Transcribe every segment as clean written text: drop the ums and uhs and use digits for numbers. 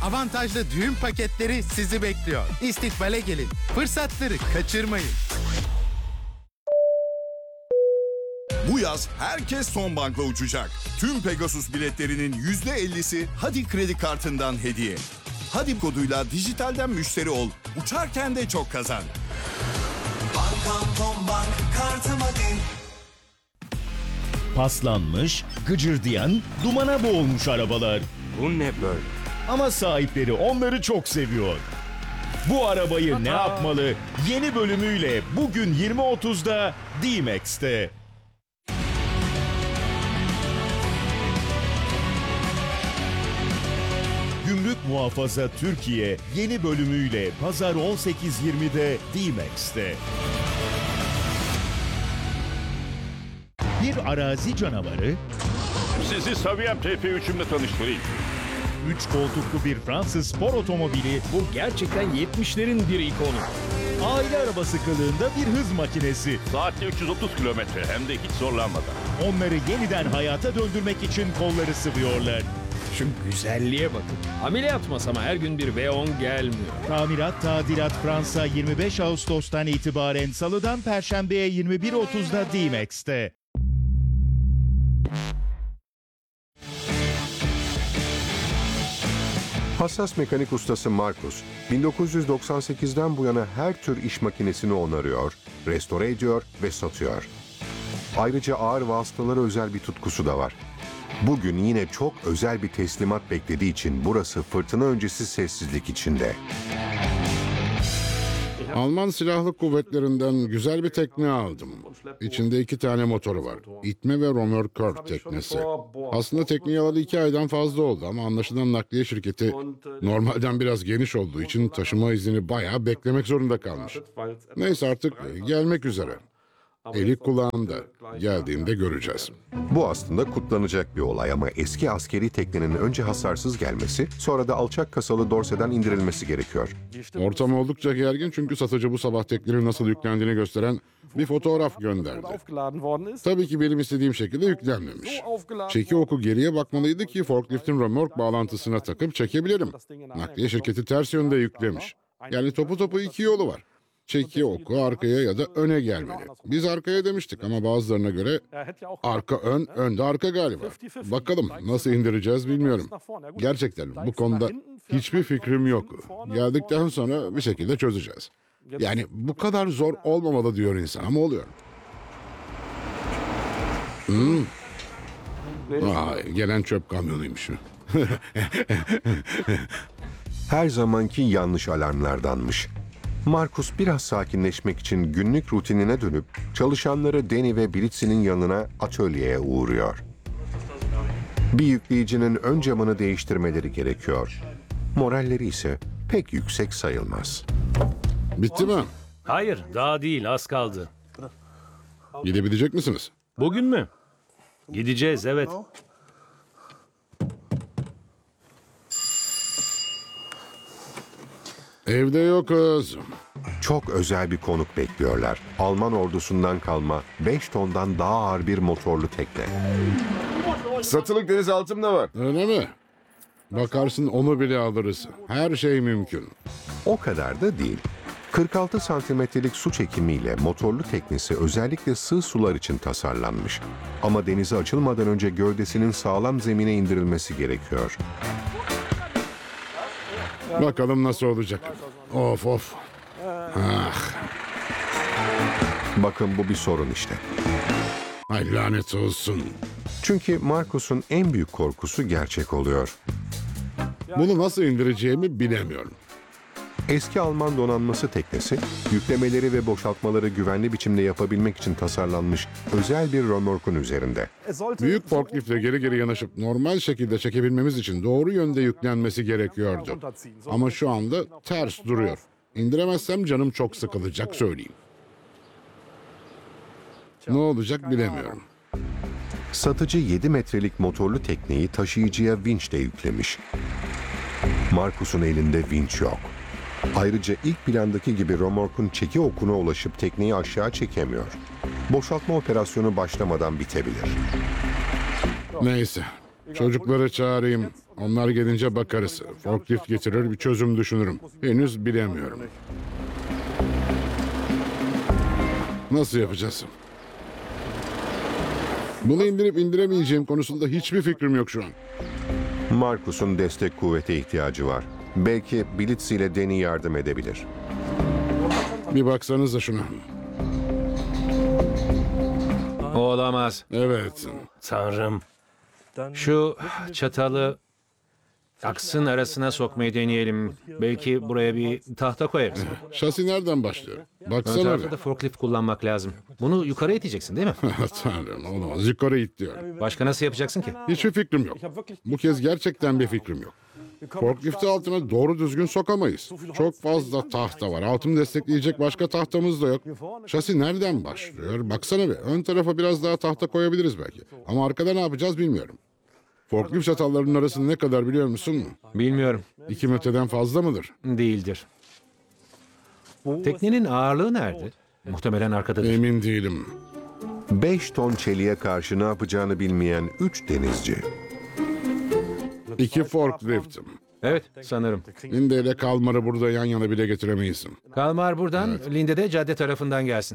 Avantajlı düğün paketleri sizi bekliyor. İstikbale gelin. Fırsatları kaçırmayın. Bu yaz herkes son bankla uçacak. Tüm Pegasus biletlerinin %50'si Hadi kredi kartından hediye. Hadi koduyla dijitalden müşteri ol. Uçarken de çok kazan. Bankam Tom Bank kartım hadi. Paslanmış, gıcırdayan, dumana boğulmuş arabalar. Bu ne böyle? Ama sahipleri onları çok seviyor. Bu arabayı ne yapmalı? Yeni bölümüyle bugün 20.30'da D-Max'te. Gümrük Muhafaza Türkiye yeni bölümüyle pazar 18.20'de D-Max'te. Bir arazi canavarı, Sizi Saviyem TP3'ümle tanıştırayım. 3 koltuklu bir Fransız spor otomobili, Bu gerçekten 70'lerin bir ikonu. aile arabası kılığında bir hız makinesi. Saatte 330 kilometre hem de hiç zorlanmadan. Onları yeniden hayata döndürmek için kolları sıvıyorlar. Şu güzelliğe bakın. Ameliyat masama her gün bir V10 gelmiyor. Tamirat Tadilat Fransa 25 Ağustos'tan itibaren Salı'dan Perşembe'ye 21.30'da D-Max'te. Hassas mekanik ustası Markus, 1998'den bu yana her tür iş makinesini onarıyor, restore ediyor ve satıyor. Ayrıca ağır vasıtalara özel bir tutkusu da var. Bugün yine çok özel bir teslimat beklediği için burası fırtına öncesi sessizlik içinde. Alman Silahlı Kuvvetleri'nden güzel bir tekne aldım. İçinde 2 tane motoru var. İtme ve römorkör teknesi. Aslında tekneyi alalı 2 aydan fazla oldu ama anlaşılan nakliye şirketi normalden biraz geniş olduğu için taşıma iznini bayağı beklemek zorunda kalmış. Neyse artık gelmek üzere. Eli kulağımda. Geldiğinde göreceğiz. Bu aslında kutlanacak bir olay ama eski askeri teknenin önce hasarsız gelmesi, sonra da alçak kasalı dorseden indirilmesi gerekiyor. Ortam oldukça gergin çünkü satıcı bu sabah teknenin nasıl yüklendiğini gösteren bir fotoğraf gönderdi. Tabii ki benim istediğim şekilde yüklenmemiş. Çeki oku geriye bakmalıydı ki forkliftin römork bağlantısına takıp çekebilirim. Nakliye şirketi ters yönde yüklemiş. Yani topu 2 yolu var. Çeki oku arkaya ya da öne gelmeli. Biz arkaya demiştik ama bazılarına göre arka ön, ön de arka galiba. Bakalım nasıl indireceğiz bilmiyorum. Gerçekten bu konuda hiçbir fikrim yok. Geldikten sonra bir şekilde çözeceğiz. Yani bu kadar zor olmamalı diyor insan ama oluyor. Gelen çöp kamyonuymuş. Her zamanki yanlış alarmlardanmış. Markus biraz sakinleşmek için günlük rutinine dönüp çalışanları Danny ve Britsy'nin yanına atölyeye uğruyor. Bir yükleyicinin ön camını değiştirmeleri gerekiyor. Moralleri ise pek yüksek sayılmaz. Bitti mi? Hayır, daha değil, az kaldı. Gidebilecek misiniz? Bugün mü? Gideceğiz, evet. Evde yokuz. Çok özel bir konuk bekliyorlar. Alman ordusundan kalma 5 tondan daha ağır bir motorlu tekne. Satılık denizaltım da var. Öyle mi? Bakarsın onu bile alırız. Her şey mümkün. O kadar da değil. 46 santimetrelik su çekimiyle motorlu teknesi özellikle sığ sular için tasarlanmış. Ama denize açılmadan önce gövdesinin sağlam zemine indirilmesi gerekiyor. Bakalım nasıl olacak. Of. Bakın bu bir sorun işte. Ay lanet olsun. Çünkü Markus'un en büyük korkusu gerçek oluyor. Bunu nasıl indireceğimi bilemiyorum. Eski Alman donanması teknesi, yüklemeleri ve boşaltmaları güvenli biçimde yapabilmek için tasarlanmış özel bir römorkun üzerinde. Büyük forkliftle geri yanaşıp normal şekilde çekebilmemiz için doğru yönde yüklenmesi gerekiyordu. Ama şu anda ters duruyor. İndiremezsem canım çok sıkılacak söyleyeyim. Ne olacak bilemiyorum. Satıcı 7 metrelik motorlu tekneyi taşıyıcıya vinçle yüklemiş. Markus'un elinde vinç yok. Ayrıca ilk plandaki gibi römorkun çeki okuna ulaşıp tekneyi aşağı çekemiyor. Boşaltma operasyonu başlamadan bitebilir. Neyse, çocukları çağırayım. Onlar gelince bakarız. Forklift getirir bir çözüm düşünürüm. Henüz bilemiyorum. Nasıl yapacağız? Bunu indirip indiremeyeceğim konusunda hiçbir fikrim yok şu an. Markus'un destek kuvvete ihtiyacı var. Belki Blitz ile Danny yardım edebilir. Bir baksanıza şuna. Olamaz. Evet. Tanrım. Şu çatalı aksın arasına sokmayı deneyelim. Belki buraya bir tahta koyarız. Şasi nereden başlıyor? Ön Baksana tarafta bir. da forklift kullanmak lazım. Bunu yukarı iteceksin değil mi? Tanrım olamaz. Yukarı it diyor. Başka nasıl yapacaksın ki? Hiçbir fikrim yok. Bu kez gerçekten bir fikrim yok. Forklifti altına doğru düzgün sokamayız. Çok fazla tahta var. Altını destekleyecek başka tahtamız da yok. Şasi nereden başlıyor? Baksana bir. Ön tarafa biraz daha tahta koyabiliriz belki. Ama arkada ne yapacağız bilmiyorum. Forklift çatallarının arası ne kadar biliyor musun? Bilmiyorum. 2 metreden fazla mıdır? Değildir. Teknenin ağırlığı nerede? Muhtemelen arkadadır. Emin değilim. 5 ton çeliğe karşı ne yapacağını bilmeyen 3 denizci. 2 forklift. Evet, sanırım. Linde ile Kalmar'ı burada yan yana bile getiremeyiz. Kalmar buradan, Linde de cadde tarafından gelsin.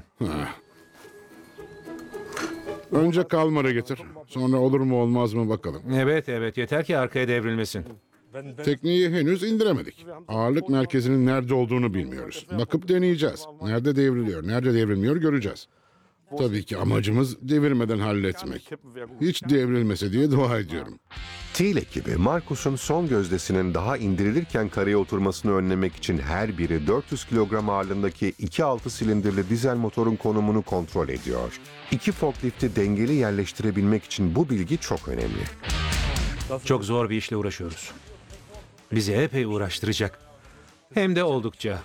Önce Kalmar'ı getir. Sonra olur mu olmaz mı bakalım. Evet, yeter ki arkaya devrilmesin. Tekneyi henüz indiremedik. Ağırlık merkezinin nerede olduğunu bilmiyoruz. Bakıp deneyeceğiz. Nerede devriliyor, nerede devrilmiyor göreceğiz. Tabii ki amacımız devirmeden halletmek. Hiç devrilmese diye dua ediyorum. Teal ekibi Markus'un son gözdesinin daha indirilirken karaya oturmasını önlemek için her biri 400 kilogram ağırlığındaki 2.6 silindirli dizel motorun konumunu kontrol ediyor. 2 forklifti dengeli yerleştirebilmek için bu bilgi çok önemli. Çok zor bir işle uğraşıyoruz. Bizi epey uğraştıracak. Hem de oldukça.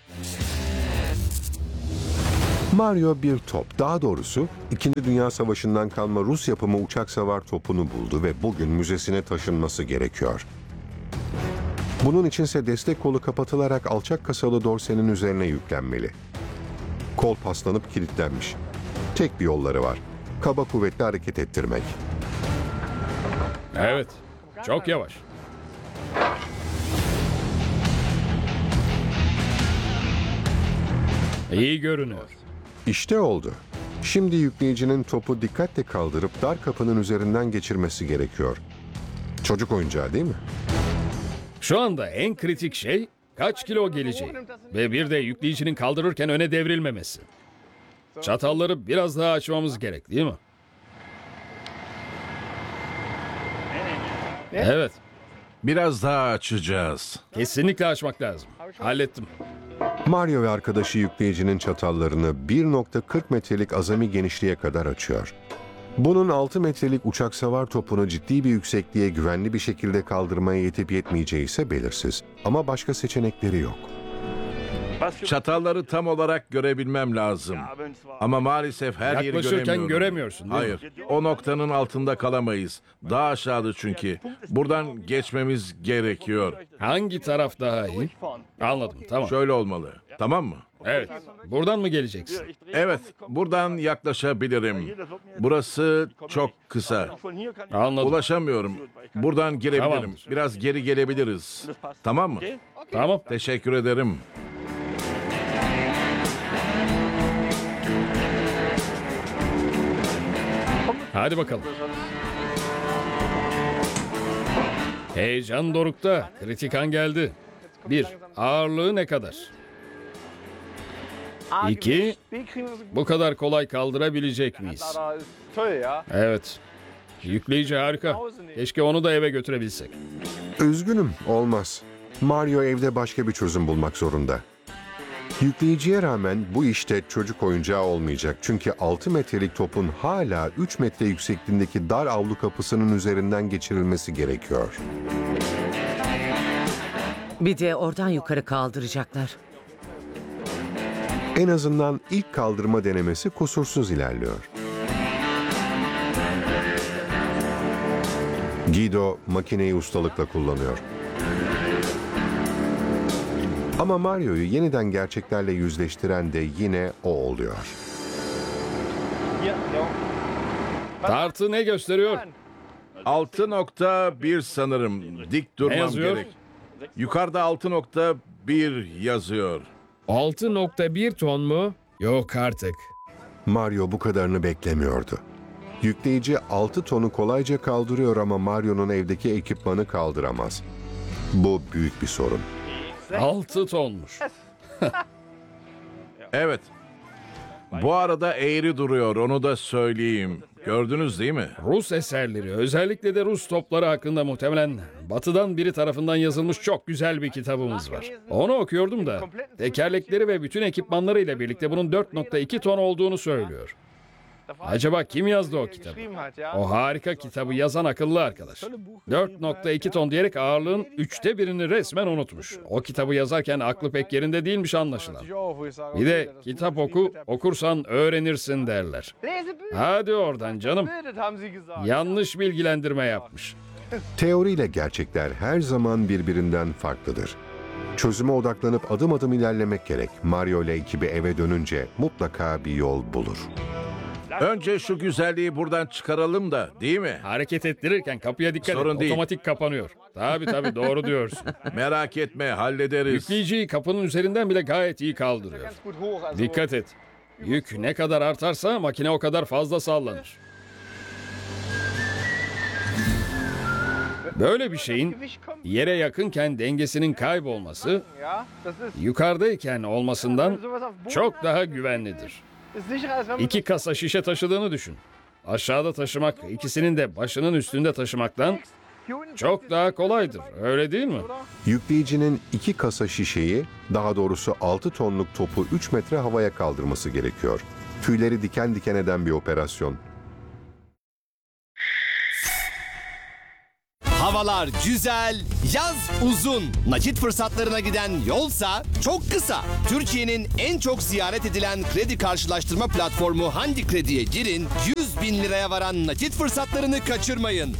Mario bir top, daha doğrusu 2. Dünya Savaşı'ndan kalma Rus yapımı uçak savar topunu buldu ve bugün müzesine taşınması gerekiyor. Bunun içinse destek kolu kapatılarak alçak kasalı dorsenin üzerine yüklenmeli. Kol paslanıp kilitlenmiş. Tek bir yolları var. Kaba kuvvetli hareket ettirmek. Evet. Çok yavaş. İyi görünüyor. İşte oldu. Şimdi yükleyicinin topu dikkatle kaldırıp dar kapının üzerinden geçirmesi gerekiyor. Çocuk oyuncağı değil mi? Şu anda en kritik şey kaç kilo geleceği ve bir de yükleyicinin kaldırırken öne devrilmemesi. Çatalları biraz daha açmamız gerek değil mi? Evet, Biraz daha açacağız. kesinlikle açmak lazım. Hallettim. Mario ve arkadaşı yükleyicinin çatallarını 1.40 metrelik azami genişliğe kadar açıyor. Bunun 6 metrelik uçak savar topunu ciddi bir yüksekliğe güvenli bir şekilde kaldırmaya yetip yetmeyeceği ise belirsiz. Ama başka seçenekleri yok. Çatalları tam olarak görebilmem lazım. Ama maalesef her yeri Yaklaşırken göremiyorum. göremiyorsun değil mi? Hayır, o noktanın altında kalamayız. Daha aşağıda çünkü. Buradan geçmemiz gerekiyor. Hangi taraf daha iyi? Anladım, tamam. Şöyle olmalı. Tamam mı? Evet, buradan mı geleceksin? Evet, buradan yaklaşabilirim. Burası çok kısa. Anladım. Ulaşamıyorum. Buradan girebilirim. Tamamdır. Biraz geri gelebiliriz. Tamam mı? Tamam. Teşekkür ederim. Hadi bakalım. Heyecan dorukta. Kritik an geldi. 1. Ağırlığı ne kadar? 2. Bu kadar kolay kaldırabilecek miyiz? Evet. Yükleyici harika. Keşke onu da eve götürebilsek. Üzgünüm, olmaz. Mario evde başka bir çözüm bulmak zorunda. Yükleyiciye rağmen bu işte çocuk oyuncağı olmayacak. Çünkü 6 metrelik topun hala 3 metre yüksekliğindeki dar avlu kapısının üzerinden geçirilmesi gerekiyor. Bir de oradan yukarı kaldıracaklar. En azından ilk kaldırma denemesi kusursuz ilerliyor. Guido makineyi ustalıkla kullanıyor. Ama Mario'yu yeniden gerçeklerle yüzleştiren de yine o oluyor. Tartı ne gösteriyor? 6.1 sanırım. Dik Ne durmam yazıyor? gerek. Yukarıda 6.1 yazıyor. 6.1 ton mu? Yok artık. Mario bu kadarını beklemiyordu. Yükleyici 6 tonu kolayca kaldırıyor ama Mario'nun evdeki ekipmanı kaldıramaz. Bu büyük bir sorun. 6 tonmuş. Evet. Bu arada eğri duruyor, onu da söyleyeyim. Gördünüz değil mi? Rus eserleri, özellikle de Rus topları hakkında muhtemelen batıdan biri tarafından yazılmış çok güzel bir kitabımız var. Onu okuyordum da tekerlekleri ve bütün ekipmanlarıyla birlikte bunun 4.2 ton olduğunu söylüyor. Acaba kim yazdı o kitabı? O harika kitabı yazan akıllı arkadaş. 4.2 ton diyerek ağırlığın 1/3'ünü resmen unutmuş. O kitabı yazarken aklı pek yerinde değilmiş anlaşılan. Bir de kitap oku, okursan öğrenirsin derler. Hadi oradan canım. Yanlış bilgilendirme yapmış. Teoriyle gerçekler her zaman birbirinden farklıdır. Çözüme odaklanıp adım adım ilerlemek gerek. Mario ile ekibi eve dönünce mutlaka bir yol bulur. Önce şu güzelliği buradan çıkaralım da, değil mi? Hareket ettirirken kapıya dikkat Sorun et. değil. Otomatik kapanıyor. Tabii doğru diyorsun. Merak etme, hallederiz. Yükleyiciyi kapının üzerinden bile gayet iyi kaldırıyor. Dikkat et. Yük ne kadar artarsa makine o kadar fazla sallanır. Böyle bir şeyin yere yakınken dengesinin kaybolması, yukarıdayken olmasından çok daha güvenlidir. 2 kasa şişe taşıdığını düşün. Aşağıda taşımak, ikisinin de başının üstünde taşımaktan çok daha kolaydır. Öyle değil mi? Yükleyicinin 2 kasa şişeyi, daha doğrusu 6 tonluk topu 3 metre havaya kaldırması gerekiyor. Tüyleri diken diken eden bir operasyon. Havalar güzel, yaz uzun. Nakit fırsatlarına giden yolsa çok kısa. Türkiye'nin en çok ziyaret edilen kredi karşılaştırma platformu Handi Kredi'ye girin. 100 bin liraya varan nakit fırsatlarını kaçırmayın.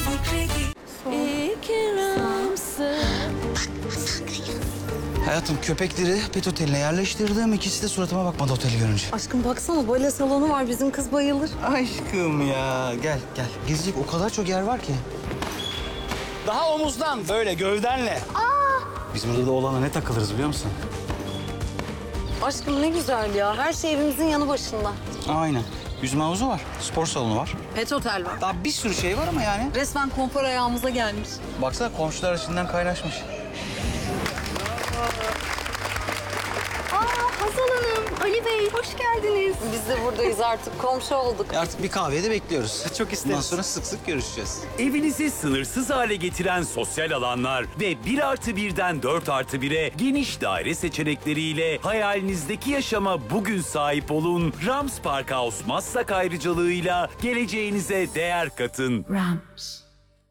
Hayatım, köpekleri pet oteline yerleştirdim. İkisi de suratıma bakmadı oteli görünce. Aşkım baksana, bale salonu var. Bizim kız bayılır. Aşkım ya, gel. Gezecek o kadar çok yer var ki. Daha omuzdan, böyle gövdenle. Biz burada da oğlana ne takılırız biliyor musun? Aşkım ne güzel ya. Her şey evimizin yanı başında. Aynen. Yüzme havuzu var, spor salonu var. Pet otel var. Daha bir sürü şey var ama yani. Resmen konfor ayağımıza gelmiş. Baksana komşular içinden kaynaşmış. Hazal Hanım, Ali Bey hoş geldiniz. Biz de buradayız artık. Komşu olduk. Artık bir kahveye de bekliyoruz. Çok isteriz. Bundan sonra sık sık görüşeceğiz. Evinizi sınırsız hale getiren sosyal alanlar ve 1+1'den 4+1'e geniş daire seçenekleriyle hayalinizdeki yaşama bugün sahip olun. Rams Park House Maslak ayrıcalığıyla geleceğinize değer katın. Rams.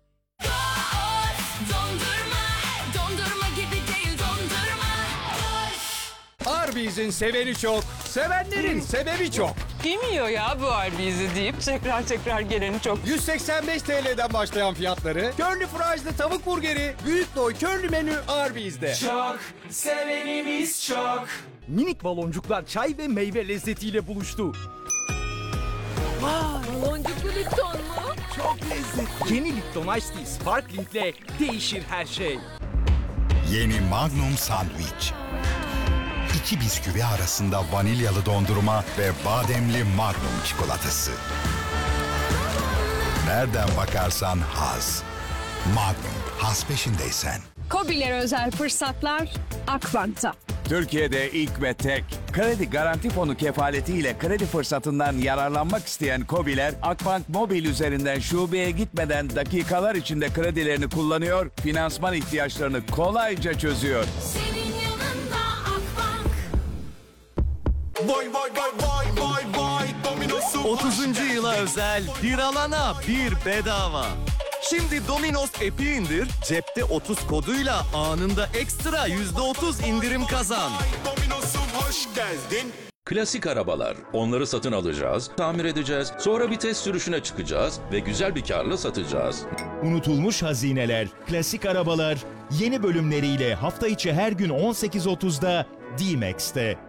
Arby's'in seveni çok, sevenlerin sebebi çok. Kim yiyor ya bu Arby's'i deyip tekrar geleni çok. 185 TL'den başlayan fiyatları, curly fries'lı tavuk burgeri, büyük boy curly menü Arby's'de. Çok, sevenimiz çok. Minik baloncuklar çay ve meyve lezzetiyle buluştu. Baloncuklu Lipton mu? Çok lezzetli. Yeni Lipton Ice Tea Sparkling'le değişir her şey. Yeni Magnum Sandwich. 2 bisküvi arasında vanilyalı dondurma ve bademli Magnum çikolatası. Nereden bakarsan haz. Magnum, haz peşindeysen. KOBİ'lere özel fırsatlar Akbank'ta. Türkiye'de ilk ve tek kredi garanti fonu kefaletiyle kredi fırsatından yararlanmak isteyen KOBİ'ler Akbank Mobil üzerinden şubeye gitmeden dakikalar içinde kredilerini kullanıyor, finansman ihtiyaçlarını kolayca çözüyor. Senin yanında Akbank. Vay vay vay vay vay vay Domino's'u 30. yıla özel bir alana bir bedava. Şimdi Domino's app'i indir, cepte 30 koduyla anında ekstra %30 indirim kazan. Domino's'um hoş geldin. Klasik arabalar. Onları satın alacağız, tamir edeceğiz, sonra bir test sürüşüne çıkacağız ve güzel bir karla satacağız. Unutulmuş hazineler, klasik arabalar yeni bölümleriyle hafta içi her gün 18.30'da D-Max'te.